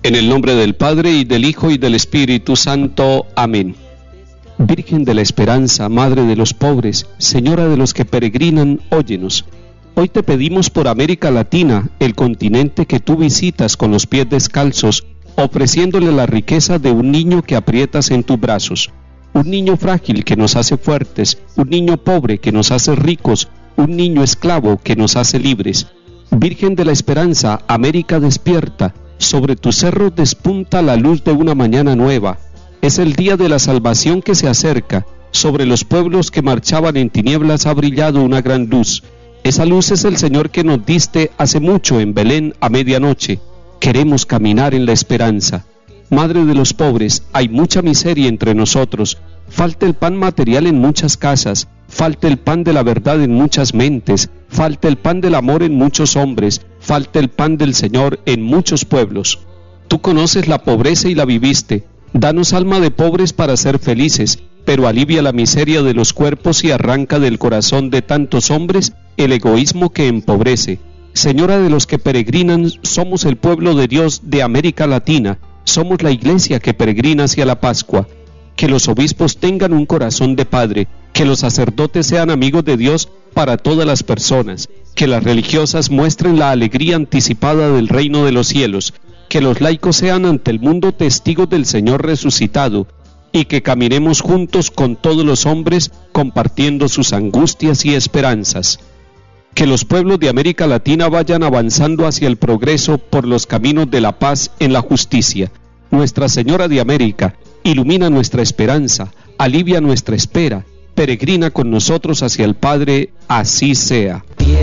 En el nombre del Padre, y del Hijo, y del Espíritu Santo. Amén. Virgen de la Esperanza, Madre de los pobres, Señora de los que peregrinan, óyenos. Hoy te pedimos por América Latina, el continente que tú visitas con los pies descalzos, ofreciéndole la riqueza de un niño que aprietas en tus brazos. Un niño frágil que nos hace fuertes, un niño pobre que nos hace ricos, un niño esclavo que nos hace libres. Virgen de la Esperanza, América despierta, sobre tus cerros despunta la luz de una mañana nueva. Es el día de la salvación que se acerca. Sobre los pueblos que marchaban en tinieblas ha brillado una gran luz. Esa luz es el Señor que nos diste hace mucho en Belén a medianoche. Queremos caminar en la esperanza. Madre de los pobres, hay mucha miseria entre nosotros. Falta el pan material en muchas casas. Falta el pan de la verdad en muchas mentes. Falta el pan del amor en muchos hombres. Falta el pan del Señor en muchos pueblos. Tú conoces la pobreza y la viviste. Danos alma de pobres para ser felices, pero alivia la miseria de los cuerpos y arranca del corazón de tantos hombres el egoísmo que empobrece. Señora de los que peregrinan, somos el pueblo de Dios de América Latina. Somos la iglesia que peregrina hacia la Pascua. Que los obispos tengan un corazón de padre, que los sacerdotes sean amigos de Dios para todas las personas, que las religiosas muestren la alegría anticipada del reino de los cielos, que los laicos sean ante el mundo testigos del Señor resucitado, y que caminemos juntos con todos los hombres compartiendo sus angustias y esperanzas. Que los pueblos de América Latina vayan avanzando hacia el progreso por los caminos de la paz en la justicia. Nuestra Señora de América, ilumina nuestra esperanza, alivia nuestra espera, peregrina con nosotros hacia el Padre, así sea.